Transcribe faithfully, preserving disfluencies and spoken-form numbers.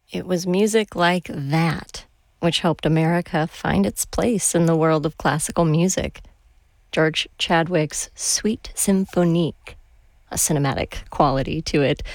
It was music like that which helped America find its place in the world of classical music. George Chadwick's Suite Symphonique, a cinematic quality to it,